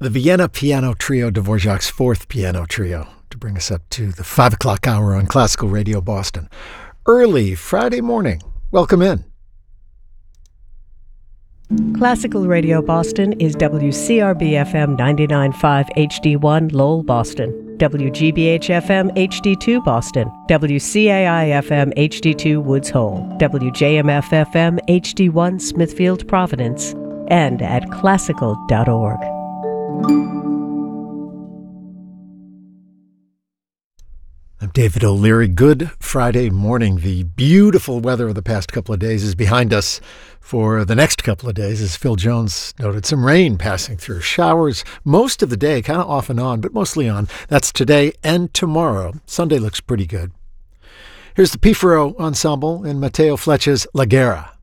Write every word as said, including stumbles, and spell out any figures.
The Vienna Piano Trio, Dvorak's fourth piano trio, to bring us up to the five o'clock hour on Classical Radio Boston. Early Friday morning. Welcome in. Classical Radio Boston is W C R B F M ninety-nine point five H D one Lowell, Boston, W G B H F M H D two Boston, W C A I F M H D two Woods Hole, W J M F F M H D one Smithfield, Providence, and at classical dot org. I'm David O'Leary. Good Friday morning. The beautiful weather of the past couple of days is behind us. For the next couple of days, as Phil Jones noted, some rain passing through. Showers most of the day, kind of off and on, but mostly on. That's today and tomorrow. Sunday looks pretty good. Here's the Pifaro Ensemble and Matteo Fleccia's La Guerra.